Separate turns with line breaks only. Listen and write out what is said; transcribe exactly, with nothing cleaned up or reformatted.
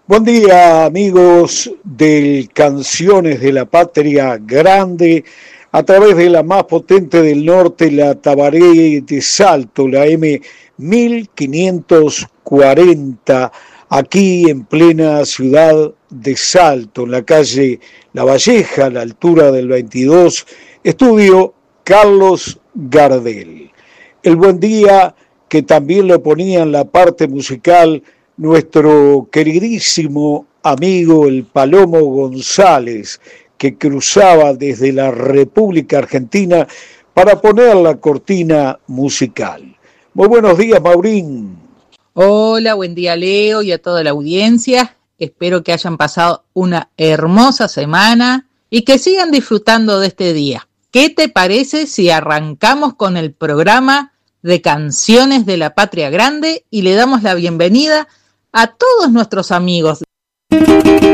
Buen día, amigos del Canciones de la Patria Grande, a través de la más potente del norte, la Tabaré de Salto, la M mil quinientos cuarenta, aquí en plena ciudad de Salto, en la calle La Valleja, a la altura del veintidós, estudio Carlos Gardel. El buen día que también lo ponía en la parte musical nuestro queridísimo amigo el Palomo González, que cruzaba desde la República Argentina para poner la cortina musical. Muy buenos días, Maurín.
Hola, buen día, Leo, y a toda la audiencia. Espero que hayan pasado una hermosa semana y que sigan disfrutando de este día. ¿Qué te parece si arrancamos con el programa de Canciones de la Patria Grande y le damos la bienvenida a todos nuestros amigos?